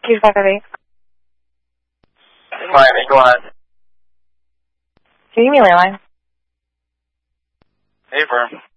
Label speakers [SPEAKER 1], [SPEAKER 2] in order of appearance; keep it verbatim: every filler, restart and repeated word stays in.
[SPEAKER 1] Keys five five eight.
[SPEAKER 2] Miami, go ahead.
[SPEAKER 1] Can you give me a landline?
[SPEAKER 2] Hey, firm.